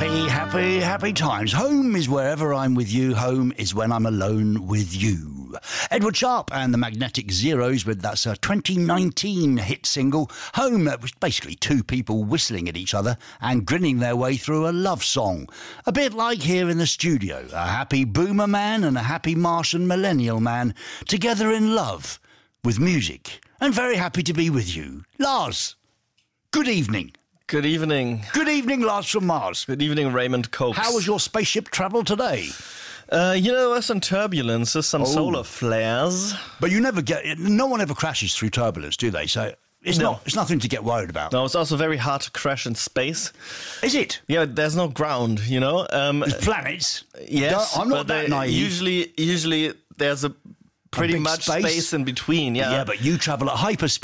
Happy times. Home is wherever I'm with you. Home is when I'm alone with you. Edward Sharp and the Magnetic Zeros with that's a 2019 hit single, Home, was basically two people whistling at each other and grinning their way through a love song. A bit like here in the studio, a happy boomer man and a happy Martian millennial man together in love with music. And very happy to be with you. Lars, good evening. Good evening. Good evening, Lars from Mars. Good evening, Raymond Cokes. How was your spaceship travel today? There's some turbulences, some solar flares. But no one ever crashes through turbulence, do they? So it's nothing to get worried about. No, it's also very hard to crash in space. Is it? Yeah, there's no ground, There's planets. Yes, I'm not that naive. Usually there's a pretty much space in between, yeah. Yeah, but you travel at hyperspeed.